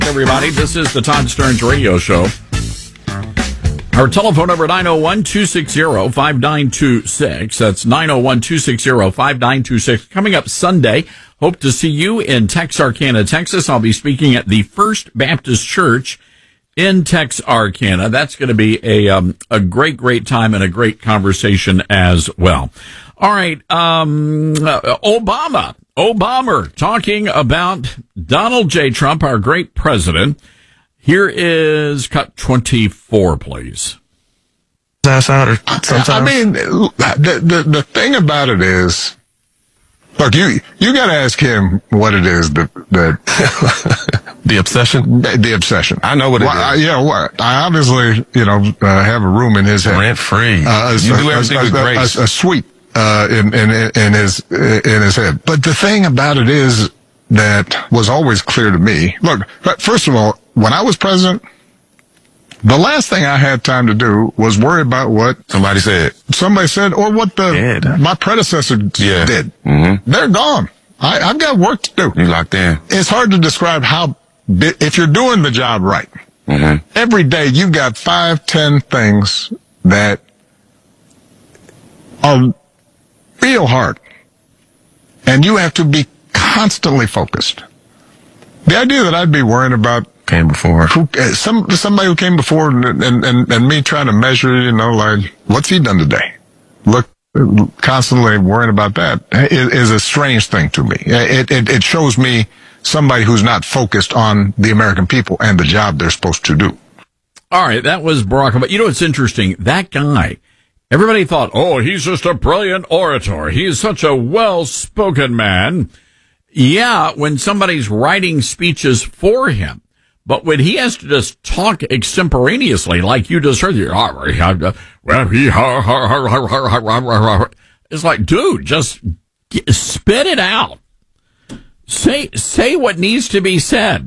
Everybody, this is the Todd Stearns Radio Show. Our telephone number, 901-260-5926. That's 901-260-5926. Coming up Sunday, hope to see you in Texarkana, Texas. I'll be speaking at the First Baptist Church in Texarkana. That's going to be a great time and a great conversation as well. All right, Obama talking about Donald J. Trump, our great president. Here is cut 24, please. I mean, the thing about it is, look, you got to ask him what it is that the obsession. The obsession. I know what it is. I obviously, have a room in his head, rent free. You do everything with grace. A suite in his head. But the thing about it is that was always clear to me. Look, first of all, when I was president, the last thing I had time to do was worry about what somebody said, or what my predecessor did. Mm-hmm. They're gone. I've got work to do. You locked in. It's hard to describe if you're doing the job right. Mm-hmm. Every day you've got 5-10 things that are real hard, and you have to be constantly focused. The idea that I'd be worrying about came before somebody who came before and me trying to measure, like, what's he done today? Look, constantly worrying about that is a strange thing to me. It shows me somebody who's not focused on the American people and the job they're supposed to do. All right, that was Barack Obama. It's interesting. That guy, everybody thought, he's just a brilliant orator. He's such a well-spoken man. Yeah, when somebody's writing speeches for him. But when he has to just talk extemporaneously, like you just heard, it's like, dude, just spit it out. Say what needs to be said.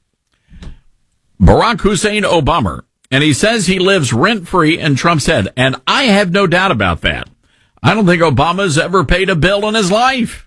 Barack Hussein Obama, and he says he lives rent-free in Trump's head, and I have no doubt about that. I don't think Obama's ever paid a bill in his life.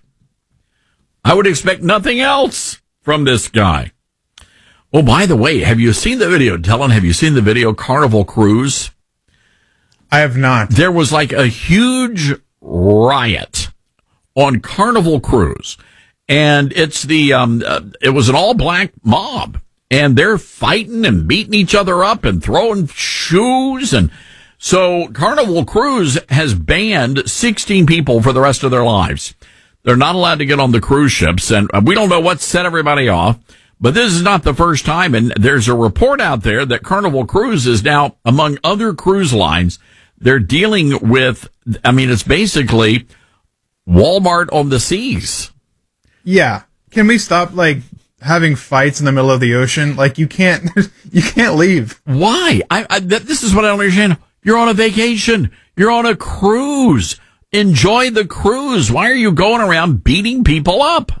I would expect nothing else from this guy. Oh, by the way, have you seen the video? Dylan, have you seen the video, Carnival Cruise? I have not. There was like a huge riot on Carnival Cruise. And it's it was an all-black mob. And they're fighting and beating each other up and throwing shoes. And so Carnival Cruise has banned 16 people for the rest of their lives. They're not allowed to get on the cruise ships, and we don't know what set everybody off, but this is not the first time, and there's a report out there that Carnival Cruise is now, among other cruise lines, they're dealing with, it's basically Walmart on the seas. Yeah. Can we stop, having fights in the middle of the ocean? You can't leave. Why? This is what I don't understand. You're on a vacation. You're on a cruise. Enjoy the cruise. Why are you going around beating people up?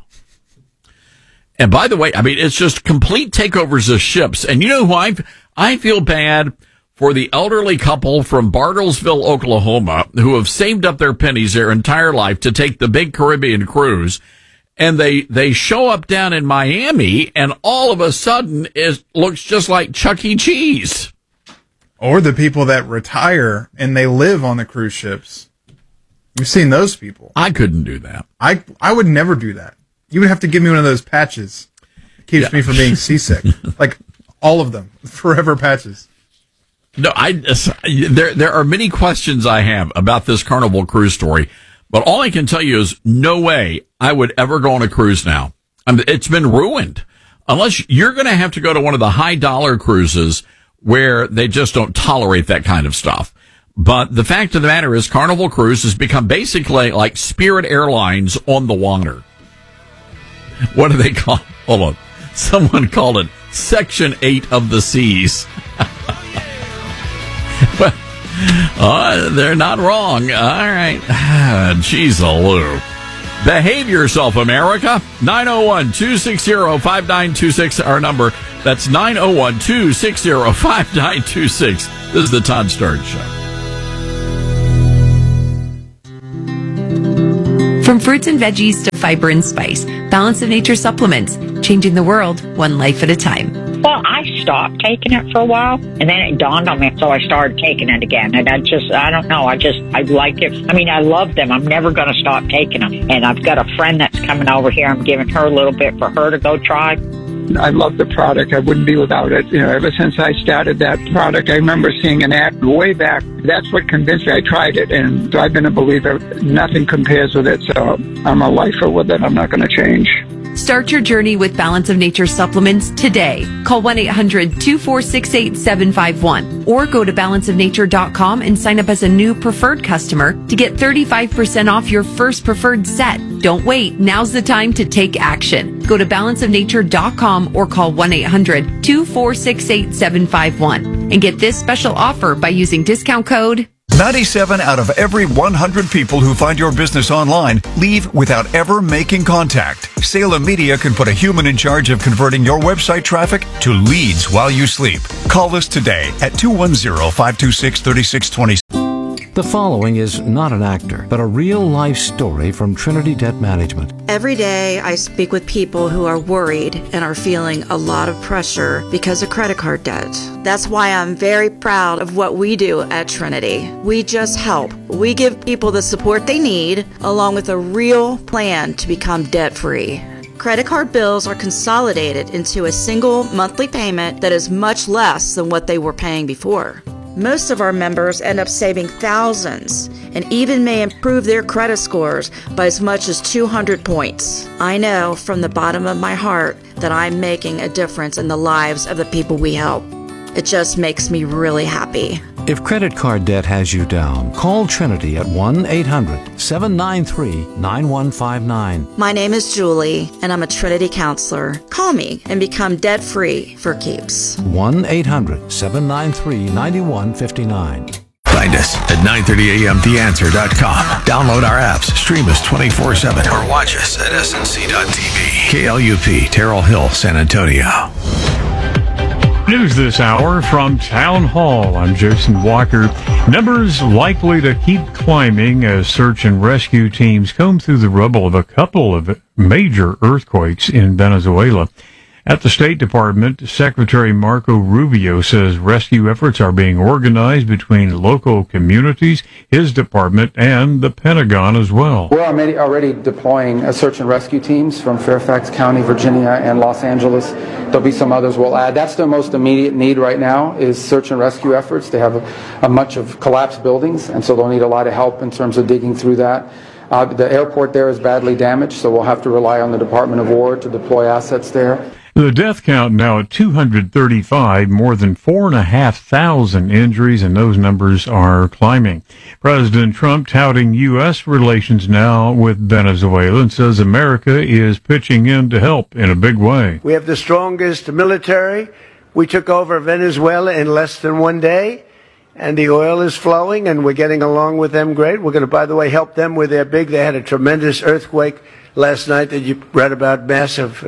And by the way, it's just complete takeovers of ships. And you know who I feel bad for the elderly couple from Bartlesville, Oklahoma, who have saved up their pennies their entire life to take the big Caribbean cruise. And they show up down in Miami, and all of a sudden it looks just like Chuck E. Cheese. Or the people that retire and they live on the cruise ships. You've seen those people. I couldn't do that. I would never do that. You would have to give me one of those patches. It keeps me from being seasick. All of them. Forever patches. No, there are many questions I have about this Carnival Cruise story, but all I can tell you is no way I would ever go on a cruise now. It's been ruined. Unless you're going to have to go to one of the high dollar cruises where they just don't tolerate that kind of stuff. But the fact of the matter is Carnival Cruise has become basically like Spirit Airlines on the water. What do they call it? Hold on. Someone called it Section 8 of the Seas. Well, they're not wrong. All right. Jeez, Lou. Behave yourself, America. 901-260-5926, our number. That's 901-260-5926. This is the Todd Stearns Show. From fruits and veggies to fiber and spice, Balance of Nature supplements, changing the world one life at a time. Well, I stopped taking it for a while, and then it dawned on me, so I started taking it again. And I don't know, I like it. I mean, I love them. I'm never going to stop taking them. And I've got a friend that's coming over here. I'm giving her a little bit for her to go try. I love the product. I wouldn't be without it. Ever since I started that product, I remember seeing an ad way back. That's what convinced me. I tried it, and I've been a believer. Nothing compares with it, so I'm a lifer with it. I'm not going to change. Start your journey with Balance of Nature supplements today. Call 1-800-246-8751 or go to balanceofnature.com and sign up as a new preferred customer to get 35% off your first preferred set. Don't wait. Now's the time to take action. Go to balanceofnature.com or call 1-800-246-8751 and get this special offer by using discount code 97 out of every 100 people who find your business online leave without ever making contact. Salem Media can put a human in charge of converting your website traffic to leads while you sleep. Call us today at 210-526-3620. The following is not an actor, but a real-life story from Trinity Debt Management. Every day I speak with people who are worried and are feeling a lot of pressure because of credit card debt. That's why I'm very proud of what we do at Trinity. We just help. We give people the support they need, along with a real plan to become debt-free. Credit card bills are consolidated into a single monthly payment that is much less than what they were paying before. Most of our members end up saving thousands and even may improve their credit scores by as much as 200 points. I know from the bottom of my heart that I'm making a difference in the lives of the people we help. It just makes me really happy. If credit card debt has you down, call Trinity at 1-800-793-9159. My name is Julie, and I'm a Trinity counselor. Call me and become debt-free for keeps. 1-800-793-9159. Find us at 930amtheanswer.com. Download our apps, stream us 24/7, or watch us at snc.tv. KLUP, Terrell Hill, San Antonio. News this hour from Town Hall. I'm Jason Walker. Numbers likely to keep climbing as search and rescue teams comb through the rubble of a couple of major earthquakes in Venezuela. At the State Department, Secretary Marco Rubio says rescue efforts are being organized between local communities, his department, and the Pentagon as well. We're already deploying search and rescue teams from Fairfax County, Virginia, and Los Angeles. There'll be some others we'll add. That's their most immediate need right now is search and rescue efforts. They have a bunch of collapsed buildings, and so they'll need a lot of help in terms of digging through that. The airport there is badly damaged, so we'll have to rely on the Department of War to deploy assets there. The death count now at 235, more than 4,500 injuries, and those numbers are climbing. President Trump touting U.S. relations now with Venezuela and says America is pitching in to help in a big way. We have the strongest military. We took over Venezuela in less than one day, and the oil is flowing, and we're getting along with them great. We're going to, by the way, help them with their they had a tremendous earthquake last night that you read about, massive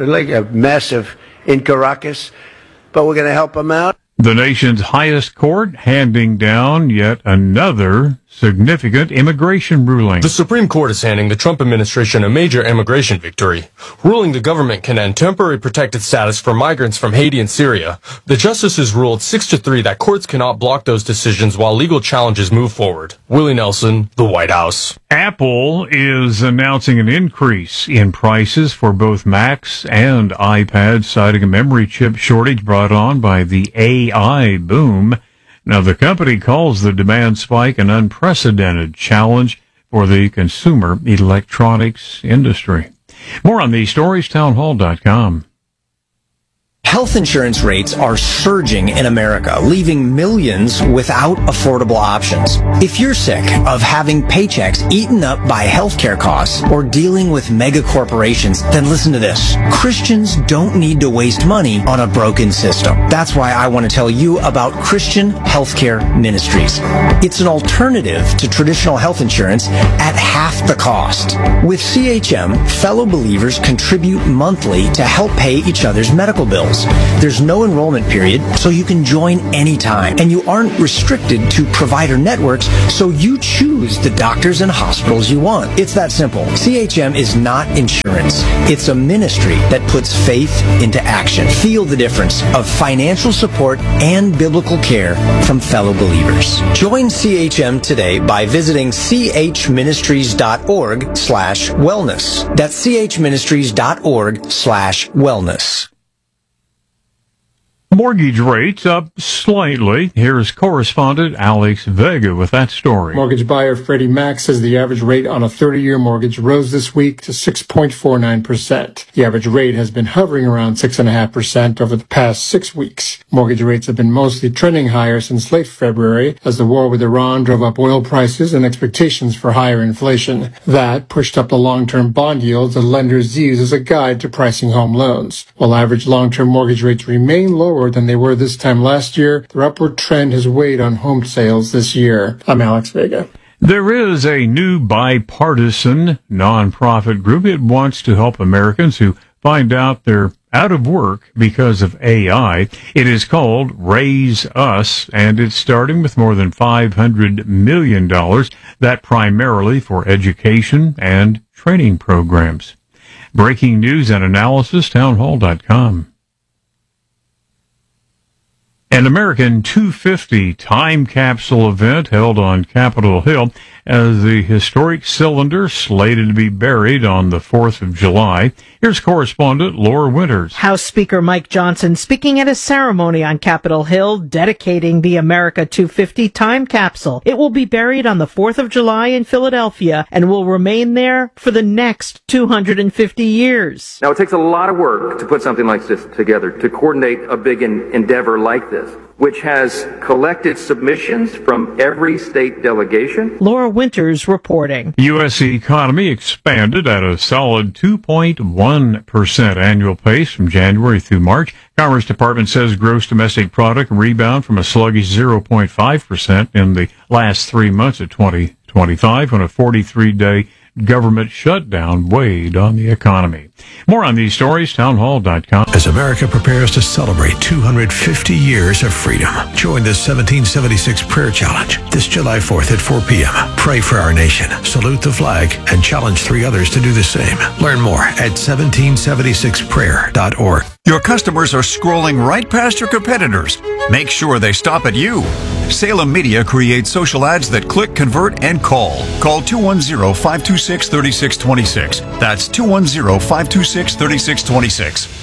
in Caracas, but we're going to help them out. The nation's highest court handing down yet another significant immigration ruling. The Supreme Court is handing the Trump administration a major immigration victory, ruling the government can end temporary protected status for migrants from Haiti and Syria. The justices ruled 6-3 that courts cannot block those decisions while legal challenges move forward. Willie Nelson, the White House. Apple is announcing an increase in prices for both Macs and iPads, citing a memory chip shortage brought on by the AI boom. Now, the company calls the demand spike an unprecedented challenge for the consumer electronics industry. More on these stories, townhall.com. Health insurance rates are surging in America, leaving millions without affordable options. If you're sick of having paychecks eaten up by healthcare costs or dealing with mega corporations, then listen to this. Christians don't need to waste money on a broken system. That's why I want to tell you about Christian Healthcare Ministries. It's an alternative to traditional health insurance at half the cost. With CHM, fellow believers contribute monthly to help pay each other's medical bills. hospitals. There's no enrollment period, so you can join anytime. And you aren't restricted to provider networks, so you choose the doctors and hospitals you want. It's that simple. CHM is not insurance. It's a ministry that puts faith into action. Feel the difference of financial support and biblical care from fellow believers. Join CHM today by visiting chministries.org/wellness. That's chministries.org/wellness. Mortgage rates up slightly. Here's correspondent Alex Vega with that story. Mortgage buyer Freddie Mac says the average rate on a 30-year mortgage rose this week to 6.49%. The average rate has been hovering around 6.5% over the past 6 weeks. Mortgage rates have been mostly trending higher since late February as the war with Iran drove up oil prices and expectations for higher inflation. That pushed up the long-term bond yields that lenders use as a guide to pricing home loans. While average long-term mortgage rates remain lower than they were this time last year, their upward trend has weighed on home sales this year. I'm Alex Vega. There is a new bipartisan nonprofit group. It wants to help Americans who find out they're out of work because of AI. It is called Raise Us, and it's starting with more than $500 million, that primarily for education and training programs. Breaking news and analysis, townhall.com. An American 250 time capsule event held on Capitol Hill as the historic cylinder slated to be buried on the 4th of July. Here's correspondent Laura Winters. House Speaker Mike Johnson speaking at a ceremony on Capitol Hill dedicating the America 250 time capsule. It will be buried on the 4th of July in Philadelphia and will remain there for the next 250 years. Now, it takes a lot of work to put something like this together, to coordinate a big endeavor like this, which has collected submissions from every state delegation. Laura Winters reporting. The U.S. economy expanded at a solid 2.1% annual pace from January through March. Commerce Department says gross domestic product rebound from a sluggish 0.5% in the last 3 months of 2025 when a 43-day government shutdown weighed on the economy. More on these stories, townhall.com. As America prepares to celebrate 250 years of freedom, join the 1776 Prayer Challenge this July 4th at 4 p.m. Pray for our nation, salute the flag, and challenge 3 others to do the same. Learn more at 1776prayer.org. Your customers are scrolling right past your competitors. Make sure they stop at you. Salem Media creates social ads that click, convert, and call. Call 210-526-3626. That's 210-526-3626.